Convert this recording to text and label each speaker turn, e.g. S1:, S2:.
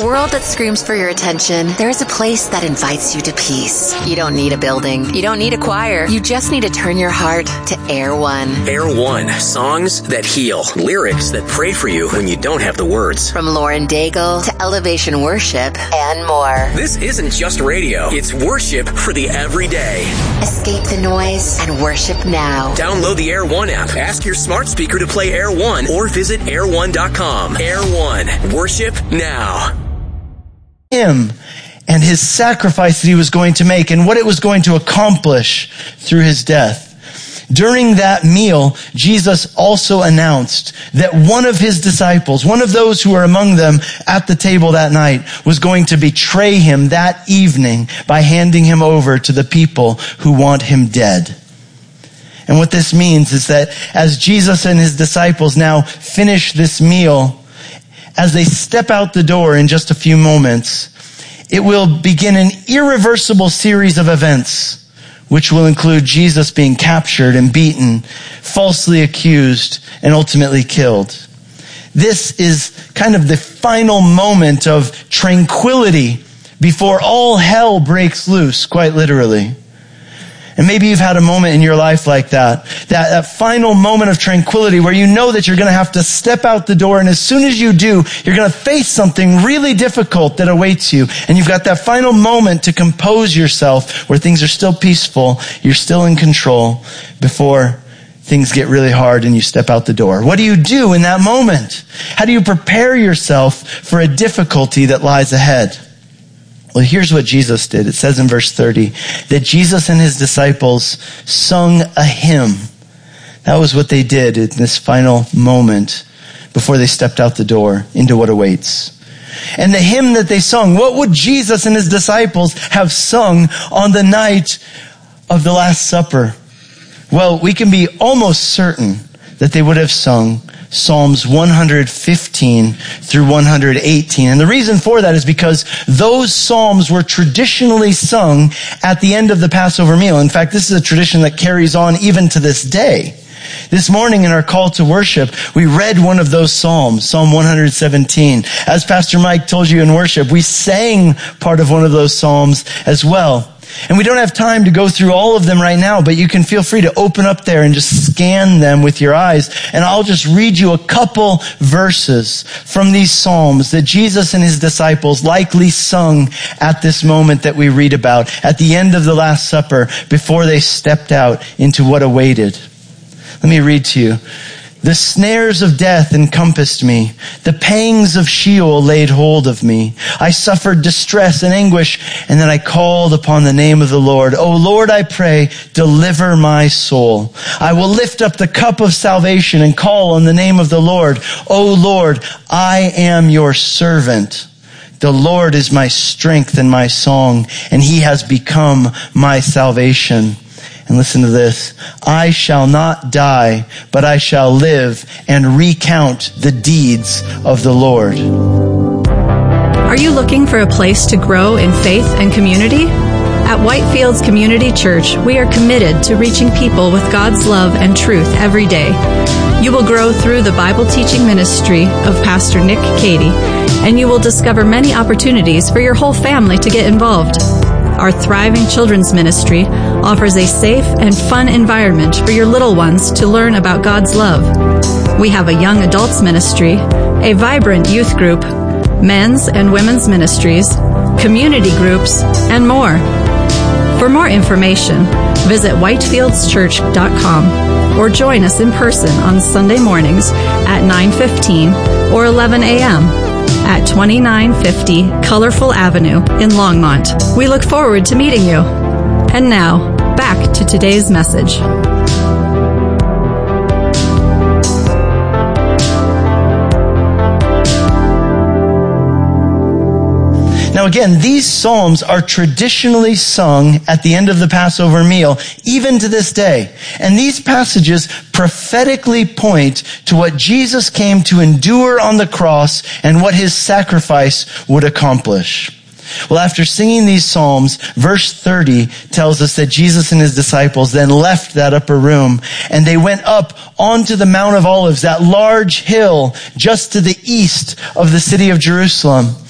S1: world that screams for your attention, there is a place that invites you to peace. You don't need a building. You don't need a choir. You just need to turn your heart to Air One.
S2: Air One, songs that heal, lyrics that pray for you when you don't have the words.
S1: From Lauren Daigle to Elevation Worship and more.
S2: This isn't just radio. It's worship for the everyday.
S1: Escape the noise and worship now.
S2: Download the Air One app. Ask your smart speaker to play Air One or visit air1.com. Air One, worship now.
S3: Him and his sacrifice that he was going to make and what it was going to accomplish through his death. During that meal, Jesus also announced that one of his disciples, one of those who were among them at the table that night, was going to betray him that evening by handing him over to the people who want him dead. And what this means is that as Jesus and his disciples now finish this meal, as they step out the door in just a few moments, it will begin an irreversible series of events, which will include Jesus being captured and beaten, falsely accused, and ultimately killed. This is kind of the final moment of tranquility before all hell breaks loose, quite literally. And maybe you've had a moment in your life like that final moment of tranquility where you know that you're going to have to step out the door, and as soon as you do, you're going to face something really difficult that awaits you. And you've got that final moment to compose yourself where things are still peaceful, you're still in control before things get really hard and you step out the door. What do you do in that moment? How do you prepare yourself for a difficulty that lies ahead? Well, here's what Jesus did. It says in verse 30 that Jesus and his disciples sung a hymn. That was what they did in this final moment before they stepped out the door into what awaits. And the hymn that they sung, what would Jesus and his disciples have sung on the night of the Last Supper? Well, we can be almost certain that they would have sung Psalms 115 through 118. And the reason for that is because those Psalms were traditionally sung at the end of the Passover meal. In fact, this is a tradition that carries on even to this day. This morning in our call to worship, we read one of those Psalms, Psalm 117. As Pastor Mike told you in worship, we sang part of one of those Psalms as well. And we don't have time to go through all of them right now, but you can feel free to open up there and just scan them with your eyes. And I'll just read you a couple verses from these Psalms that Jesus and his disciples likely sung at this moment that we read about, at the end of the Last Supper, before they stepped out into what awaited. Let me read to you. The snares of death encompassed me. The pangs of Sheol laid hold of me. I suffered distress and anguish, and then I called upon the name of the Lord. O Lord, I pray, deliver my soul. I will lift up the cup of salvation and call on the name of the Lord. O Lord, I am your servant. The Lord is my strength and my song, and he has become my salvation. And listen to this. I shall not die, but I shall live and recount the deeds of the Lord.
S4: Are you looking for a place to grow in faith and community? At Whitefields Community Church, we are committed to reaching people with God's love and truth every day. You will grow through the Bible teaching ministry of Pastor Nick Cady, and you will discover many opportunities for your whole family to get involved. Our thriving children's ministry offers a safe and fun environment for your little ones to learn about God's love. We have a young adults ministry, a vibrant youth group, men's and women's ministries, community groups, and more. For more information, visit whitefieldschurch.com or join us in person on Sunday mornings at 9:15 or 11 a.m. at 2950 Colorful Avenue in Longmont. We look forward to meeting you. And now, back to today's message.
S3: Now again, these Psalms are traditionally sung at the end of the Passover meal, even to this day. And these passages prophetically point to what Jesus came to endure on the cross and what his sacrifice would accomplish. Well, after singing these Psalms, verse 30 tells us that Jesus and his disciples then left that upper room and they went up onto the Mount of Olives, that large hill just to the east of the city of Jerusalem.